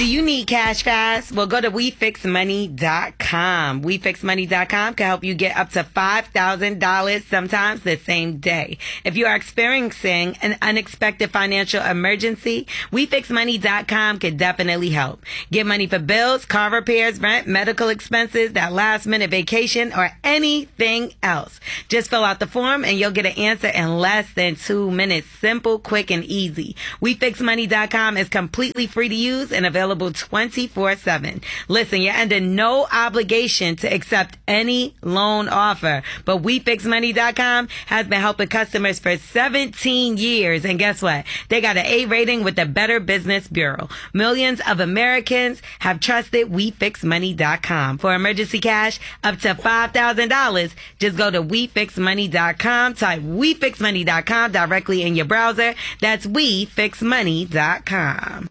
you need cash fast? Well, go to WeFixMoney.com. WeFixMoney.com can help you get up to $5,000 sometimes the same day. If you are experiencing an unexpected financial emergency, WeFixMoney.com can definitely help. Get money for bills, car repairs, rent, medical expenses, that last minute vacation, or anything else. Just fill out the form and you'll get an answer in less than 2 minutes. Simple, quick, and easy. WeFixMoney.com is completely free to use and available 24/7. Listen, you're under no obligation to accept any loan offer, but WeFixMoney.com has been helping customers for 17 years, and guess what? They got an A rating with the Better Business Bureau. Millions of Americans have trusted WeFixMoney.com. For emergency cash up to $5,000, just go to WeFixMoney.com, type WeFixMoney.com directly in your browser. That's WeFixMoney.com.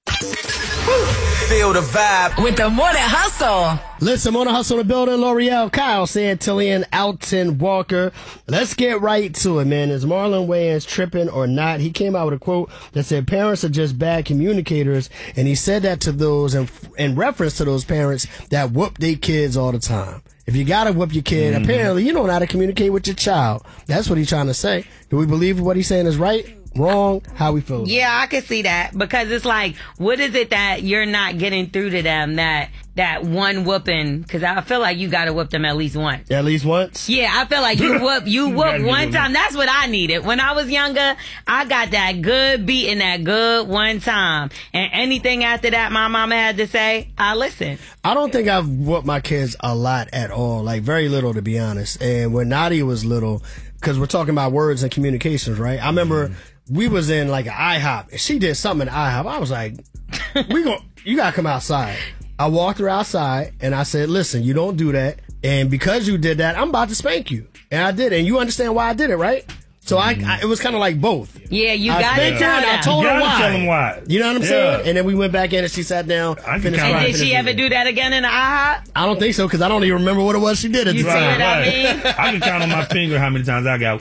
Feel the vibe with the Morning Hustle. Listen, Morning Hustle in the building. L'Oreal, Kyle, Santillian, Alton Walker. Let's get right to it, man. Is Marlon Wayans tripping or not? He came out with a quote that said parents are just bad communicators, and he said that to those in reference to those parents that whoop their kids all the time. If you gotta whoop your kid, apparently you don't know how to communicate with your child. That's what he's trying to say. Do we believe what he's saying is right? Wrong? How we feel? Yeah, I can see that, because it's like, what is it that you're not getting through to them that one whooping? Because I feel like you got to whoop them at least once. At least once? Yeah, I feel like you whoop one time. That's what I needed. When I was younger, I got that good beating, that good one time. And anything after that my mama had to say, I listened. I don't think I've whooped my kids a lot at all. Like, very little, to be honest. And when Nadia was little, because we're talking about words and communications, right? I remember... we was in like an IHOP, and she did something in IHOP. I was like, you gotta come outside. I walked her outside, and I said, listen, you don't do that. And because you did that, I'm about to spank you. And I did it. And you understand why I did it, right? So it was kind of like both. Yeah, you got to tell her. I told her why. Tell them why. You know what I'm saying? And then we went back in and she sat down. And did she ever do that again in the IHOP? I don't think so, because I don't even remember what it was she did at the time. I can count on my finger how many times I got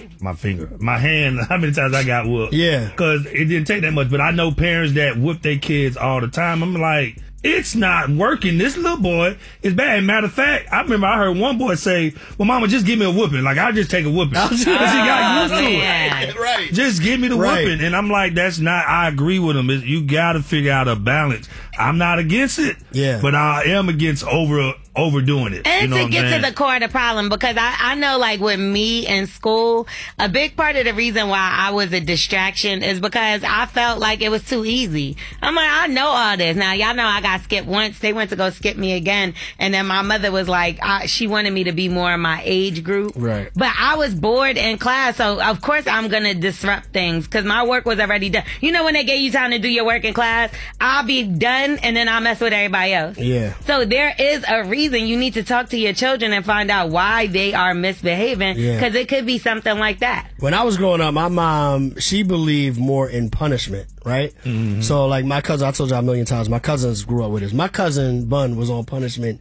my hand, how many times I got whooped. Yeah. Because it didn't take that much. But I know parents that whoop their kids all the time. I'm like, it's not working. This little boy is bad. Matter of fact, I remember I heard one boy say, well, mama, just give me a whooping. Like, I'll just take a whooping. Because he got used to it. Right. Just give me the whooping. And I'm like, that's not, I agree with him. You got to figure out a balance. I'm not against it. Yeah. But I am against overdoing it. And to get to the core of the problem, because I know, like, with me in school, a big part of the reason why I was a distraction is because I felt like it was too easy. I'm like, I know all this. Now, y'all know I got skipped once. They went to go skip me again. And then my mother was like, she wanted me to be more in my age group. Right. But I was bored in class, so of course I'm going to disrupt things because my work was already done. You know when they gave you time to do your work in class? I'll be done and then I'll mess with everybody else. Yeah. So there is a reason you need to talk to your children and find out why they are misbehaving, because it could be something like that. When I was growing up, my mom, she believed more in punishment, right? Mm-hmm. So, like, my cousin, I told you a million times, my cousins grew up with us. My cousin, Bun, was on punishment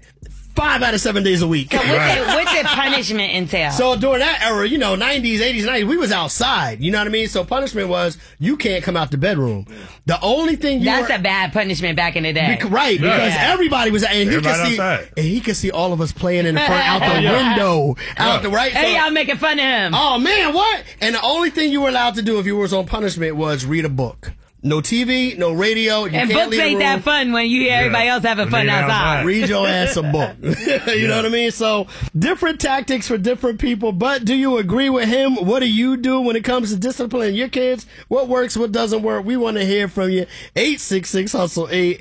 5 out of 7 days a week. So what did punishment entail? So during that era, 90s, 80s, 90s, we was outside. You know what I mean? So punishment was, you can't come out the bedroom. The only thing That's a bad punishment back in the day. Right, because everybody was, and he could see all of us playing in the front, out the window, out the right. Hey, y'all making fun of him. Oh man, what? And the only thing you were allowed to do if you was on punishment was read a book. No TV, no radio. And books ain't that fun when you hear everybody else having fun outside. Read your ass a book. You know what I mean? So, different tactics for different people. But do you agree with him? What do you do when it comes to disciplining your kids? What works, what doesn't work? We want to hear from you. 866-HUSTLE-8,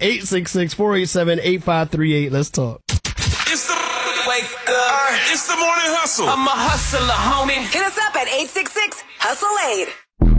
866-487-8538. Let's talk. It's the wake up. It's the morning hustle. I'm a hustler, homie. Hit us up at 866-HUSTLE-8.